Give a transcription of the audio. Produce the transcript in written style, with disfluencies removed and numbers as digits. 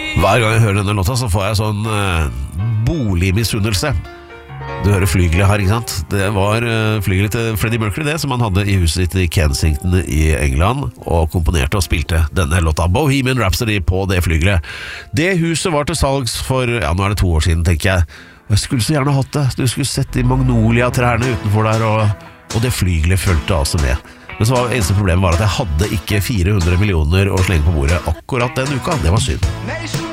Hver gang jeg hører denne låta, så får jeg sånn boligmisunnelse. Du hører flygelet her, ikke sant? Det var flygelet til Freddie Mercury, det, som han hadde i huset sitt i Kensington i England, og komponerte og spilte denne låta Bohemian Rhapsody på det flygelet. Det huset var til salgs for, ja, nå er det 2 år siden, tenker jeg. Og jeg skulle så gjerne hatt det. Du skulle sett de magnolia-trærne utenfor der, og det flygelet følte altså med. Men så var eneste problemet var at jeg hadde ikke 400 millioner å slenge på bordet akkurat den uka. Det var synd.